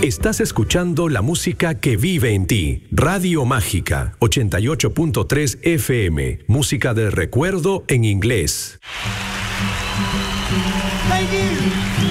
Estás escuchando la música que vive en ti. Radio Mágica, 88.3 FM. Música de recuerdo en inglés.